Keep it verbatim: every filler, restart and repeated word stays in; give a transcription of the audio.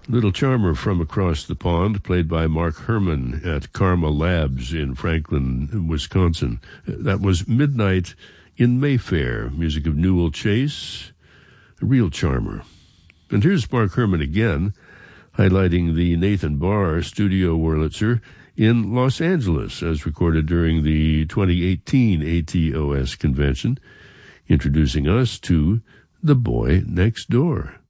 Little Charmer from Across the Pond, played by Mark Herman at Karma Labs in Franklin, Wisconsin. That was Midnight in Mayfair, music of Newell Chase, a real charmer. And here's Mark Herman again, highlighting the Nathan Barr Studio Wurlitzer in Los Angeles, as recorded during the twenty eighteen A T O S convention, introducing us to The Boy Next Door.